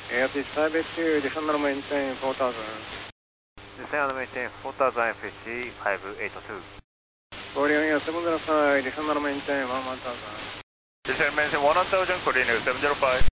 ARTIS 582, descend on maintain 4000. Descend on maintain 4000 FSC 582. Korean Air 705, descend on maintain 1000. Descend maintain 1000, Korean Air 705.